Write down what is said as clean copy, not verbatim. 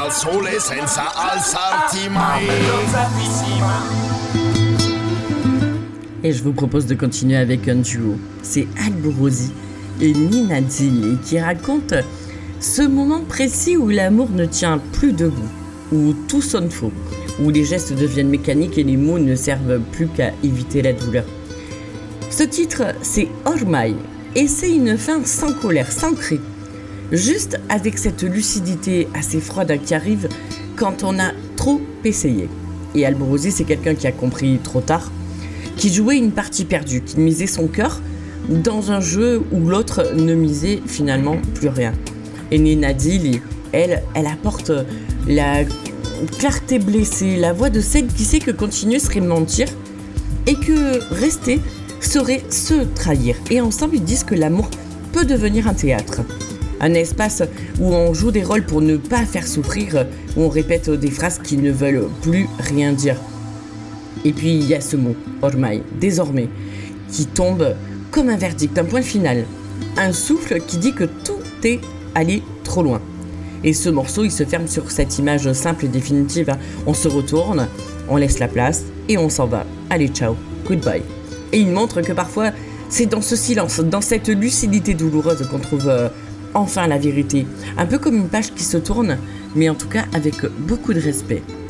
sole senza alzarti mai. Et je vous propose de continuer avec un duo. C'est Alborosi et Nina Zilli qui racontent ce moment précis où l'amour ne tient plus debout, où tout sonne faux, où les gestes deviennent mécaniques et les mots ne servent plus qu'à éviter la douleur. Ce titre, c'est Ormai, et c'est une fin sans colère, sans cri, juste avec cette lucidité assez froide qui arrive quand on a trop essayé. Et Alborosi, c'est quelqu'un qui a compris trop tard, qui jouait une partie perdue, qui misait son cœur dans un jeu où l'autre ne misait finalement plus rien. Et Nina Zilli, elle apporte la clarté blessée, la voix de celle qui sait que continuer serait mentir et que rester serait se trahir. Et ensemble, ils disent que l'amour peut devenir un théâtre. Un espace où on joue des rôles pour ne pas faire souffrir, où on répète des phrases qui ne veulent plus rien dire. Et puis il y a ce mot, ormai, désormais, qui tombe comme un verdict, un point final. Un souffle qui dit que tout est allé trop loin. Et ce morceau, il se ferme sur cette image simple et définitive. On se retourne, on laisse la place et on s'en va. Allez, ciao, goodbye. Et il montre que parfois, c'est dans ce silence, dans cette lucidité douloureuse qu'on trouve enfin la vérité. Un peu comme une page qui se tourne, mais en tout cas avec beaucoup de respect.